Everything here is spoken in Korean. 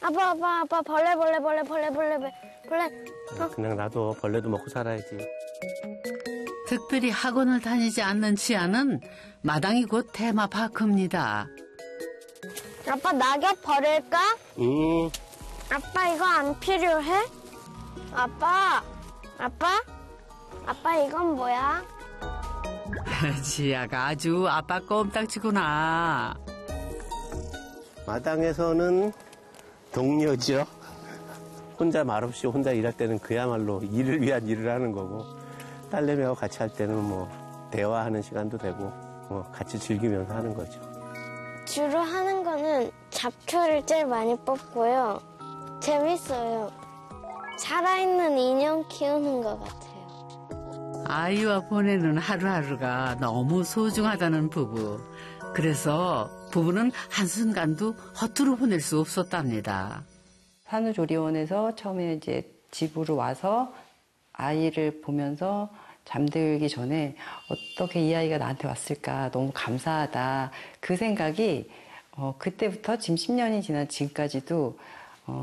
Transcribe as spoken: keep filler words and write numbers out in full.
아빠, 아빠, 아빠, 벌레, 벌레, 벌레, 벌레, 벌레, 벌레. 어? 그냥 놔둬. 벌레도 먹고 살아야지. 특별히 학원을 다니지 않는 치아는 마당이 곧 테마파크입니다. 아빠, 낙엽 버릴까? 응. 아빠, 이거 안 필요해? 아빠, 아빠? 아빠, 이건 뭐야? 치아가 아주 아빠 꼼딱지구나. 마당에서는 동료죠. 혼자 말없이 혼자 일할 때는 그야말로 일을 위한 일을 하는 거고, 딸내미하고 같이 할 때는 뭐 대화하는 시간도 되고, 뭐 같이 즐기면서 하는 거죠. 주로 하는 거는 잡초를 제일 많이 뽑고요. 재밌어요. 살아있는 인형 키우는 것 같아요. 아이와 보내는 하루하루가 너무 소중하다는 부부. 그래서 부부는 한순간도 허투루 보낼 수 없었답니다. 산후조리원에서 처음에 이제 집으로 와서 아이를 보면서 잠들기 전에 어떻게 이 아이가 나한테 왔을까, 너무 감사하다. 그 생각이 어, 그때부터 지금 십 년이 지난 지금까지도